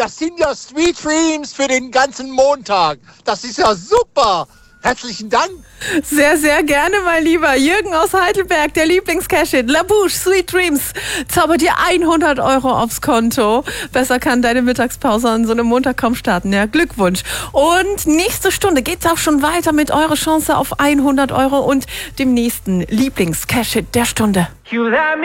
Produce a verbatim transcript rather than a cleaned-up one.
das sind ja Sweet Dreams für den ganzen Montag. Das ist ja super. Herzlichen Dank. Sehr, sehr gerne, mein Lieber. Jürgen aus Heidelberg, der Lieblings-Cash-Hit. La Bouche, Sweet Dreams. Zaubert dir hundert Euro aufs Konto. Besser kann deine Mittagspause an so einem Montag kaum starten. Ja, Glückwunsch. Und nächste Stunde geht's auch schon weiter mit eurer Chance auf hundert Euro und dem nächsten Lieblings-Cash-Hit der Stunde.